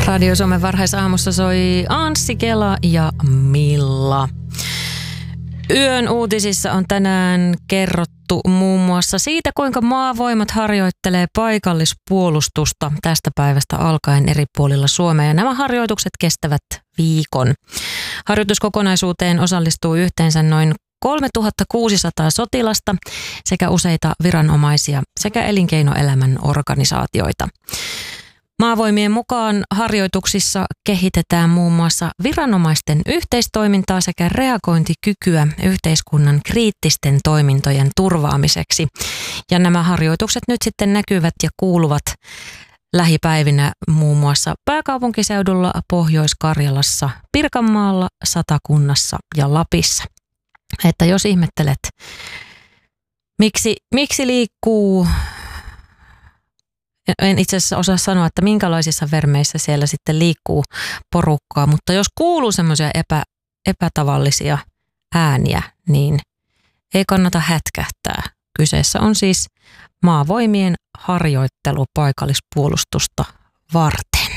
Radio Suomen varhaisaamussa soi Anssi Kela ja Milla. Yön uutisissa on tänään kerrottu muun muassa siitä, kuinka maavoimat harjoittelee paikallispuolustusta tästä päivästä alkaen eri puolilla Suomea. Ja nämä harjoitukset kestävät viikon. Harjoituskokonaisuuteen osallistuu yhteensä noin 3600 sotilasta sekä useita viranomaisia sekä elinkeinoelämän organisaatioita. Maavoimien mukaan harjoituksissa kehitetään muun muassa viranomaisten yhteistoimintaa sekä reagointikykyä yhteiskunnan kriittisten toimintojen turvaamiseksi. Ja nämä harjoitukset nyt sitten näkyvät ja kuuluvat lähipäivinä muun muassa pääkaupunkiseudulla, Pohjois-Karjalassa, Pirkanmaalla, Satakunnassa ja Lapissa. Että jos ihmettelet, miksi liikkuu... En itse asiassa osaa sanoa, että minkälaisissa vermeissä siellä sitten liikkuu porukkaa, mutta jos kuuluu semmoisia epätavallisia ääniä, niin ei kannata hätkähtää. Kyseessä on siis maavoimien harjoittelu paikallispuolustusta varten.